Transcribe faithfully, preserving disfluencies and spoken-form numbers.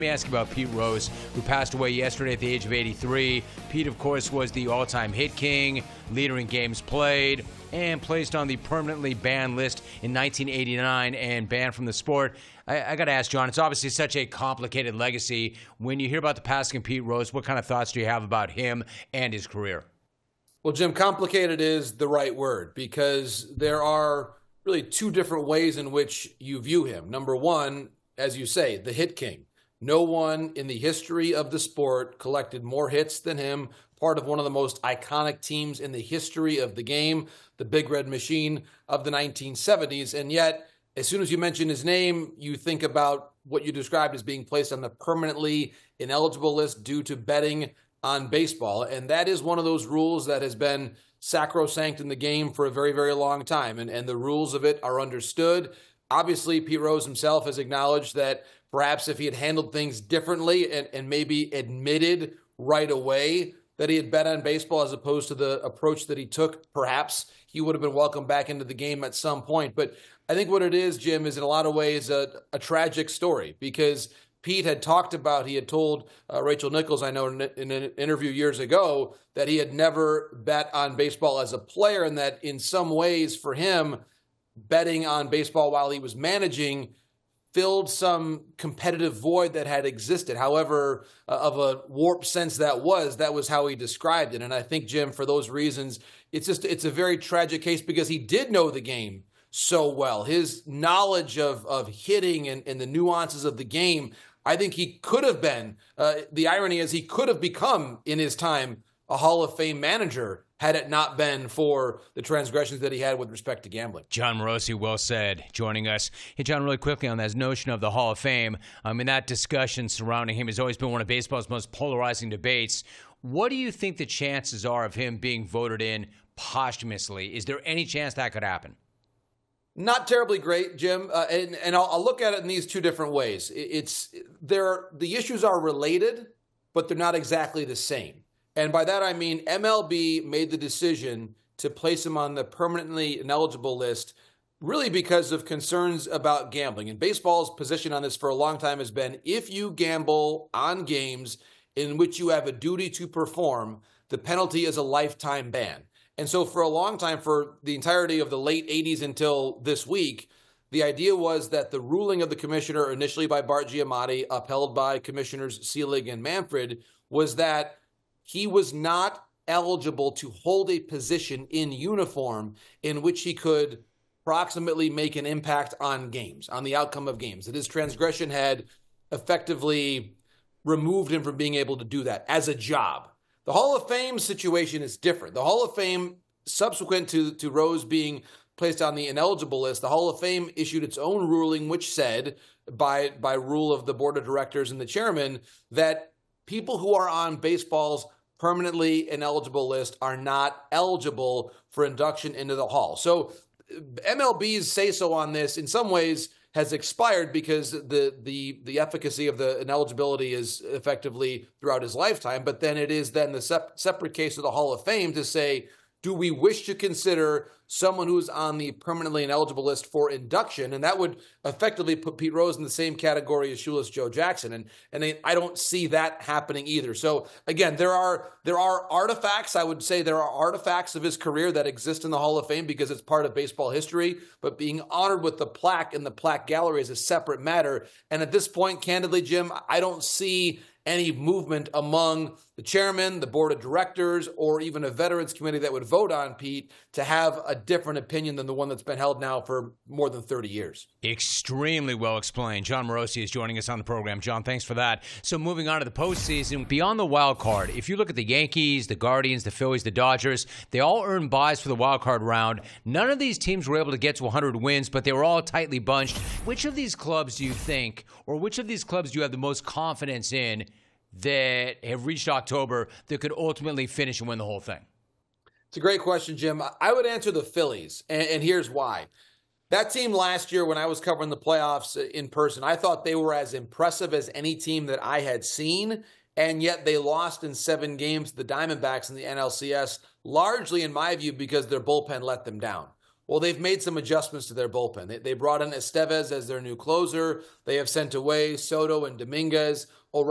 Let me ask you about Pete Rose, who passed away yesterday at the age of eighty-three. Pete, of course, was the all-time hit king, leader in games played, and placed on the permanently banned list in nineteen eighty-nine and banned from the sport. I, I got to ask, John, it's obviously such a complicated legacy. When you hear about the passing of Pete Rose, what kind of thoughts do you have about him and his career? Well, Jim, complicated is the right word because there are really two different ways in which you view him. Number one, as you say, the hit king. No one in the history of the sport collected more hits than him, part of one of the most iconic teams in the history of the game, the Big Red Machine of the nineteen seventies. And yet, as soon as you mention his name, you think about what you described as being placed on the permanently ineligible list due to betting on baseball. And that is one of those rules that has been sacrosanct in the game for a very, very long time. And, and the rules of it are understood. Obviously, Pete Rose himself has acknowledged that perhaps if he had handled things differently and, and maybe admitted right away that he had bet on baseball as opposed to the approach that he took, perhaps he would have been welcomed back into the game at some point. But I think what it is, Jim, is in a lot of ways a, a tragic story because Pete had talked about, he had told uh, Rachel Nichols, I know in, in an interview years ago, that he had never bet on baseball as a player and that in some ways for him, betting on baseball while he was managing filled some competitive void that had existed. However, uh, of a warped sense that was, that was how he described it. And I think, Jim, for those reasons, it's just, it's a very tragic case because he did know the game so well. His knowledge of, of hitting and, and the nuances of the game, I think he could have been, uh, the irony is he could have become in his time a Hall of Fame manager had it not been for the transgressions that he had with respect to gambling. Jon Morosi, well said, joining us. Hey, John, really quickly on that notion of the Hall of Fame, I mean, that discussion surrounding him has always been one of baseball's most polarizing debates. What do you think the chances are of him being voted in posthumously? Is there any chance that could happen? Not terribly great, Jim, uh, and, and I'll, I'll look at it in these two different ways. It's there. The issues are related, but they're not exactly the same. And by that, I mean M L B made the decision to place him on the permanently ineligible list really because of concerns about gambling. And baseball's position on this for a long time has been if you gamble on games in which you have a duty to perform, the penalty is a lifetime ban. And so for a long time, for the entirety of the late eighties until this week, the idea was that the ruling of the commissioner, initially by Bart Giamatti, upheld by Commissioners Selig and Manfred, was that he was not eligible to hold a position in uniform in which he could approximately make an impact on games, on the outcome of games. That his transgression had effectively removed him from being able to do that as a job. The Hall of Fame situation is different. The Hall of Fame, subsequent to, to Rose being placed on the ineligible list, the Hall of Fame issued its own ruling, which said, by, by rule of the board of directors and the chairman, that people who are on baseball's permanently ineligible list are not eligible for induction into the Hall. So M L B's say-so on this, in some ways, has expired because the the the efficacy of the ineligibility is effectively throughout his lifetime. But then it is then the sep- separate case of the Hall of Fame to say, do we wish to consider someone who's on the permanently ineligible list for induction? And that would effectively put Pete Rose in the same category as Shoeless Joe Jackson. And and I don't see that happening either. So again, there are there are artifacts. I would say there are artifacts of his career that exist in the Hall of Fame because it's part of baseball history. But being honored with the plaque in the plaque gallery is a separate matter. And at this point, candidly, Jim, I don't see any movement among the chairman, the board of directors, or even a veterans committee that would vote on Pete to have a different opinion than the one that's been held now for more than thirty years. Extremely well explained. Jon Morosi is joining us on the program. John, thanks for that. So moving on to the postseason, beyond the wild card, if you look at the Yankees, the Guardians, the Phillies, the Dodgers, they all earned buys for the wild card round. None of these teams were able to get to one hundred wins, but they were all tightly bunched. Which of these clubs do you think, or which of these clubs do you have the most confidence in that have reached October that could ultimately finish and win the whole thing? It's a great question, Jim. I would answer the Phillies, and, and here's why. That team last year, when I was covering the playoffs in person, I thought they were as impressive as any team that I had seen, and yet they lost in seven games to the Diamondbacks in the N L C S, largely, in my view, because their bullpen let them down. Well, they've made some adjustments to their bullpen. They, they brought in Estevez as their new closer. They have sent away Soto and Dominguez.